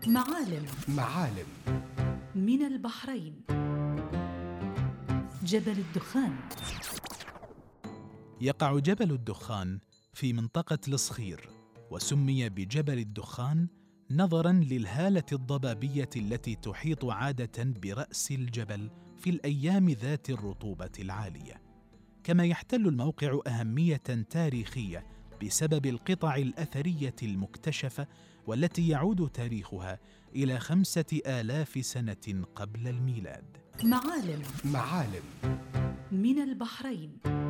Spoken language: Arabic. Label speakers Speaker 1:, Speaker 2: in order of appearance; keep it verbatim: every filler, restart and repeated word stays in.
Speaker 1: معالم
Speaker 2: معالم
Speaker 1: من البحرين. جبل الدخان.
Speaker 3: يقع جبل الدخان في منطقة الصخير، وسمي بجبل الدخان نظراً للهالة الضبابية التي تحيط عادة برأس الجبل في الأيام ذات الرطوبة العالية. كما يحتل الموقع أهمية تاريخية بسبب القطع الأثرية المكتشفة، والتي يعود تاريخها إلى خمسة آلاف سنة قبل الميلاد.
Speaker 1: معالم
Speaker 2: معالم
Speaker 1: من البحرين.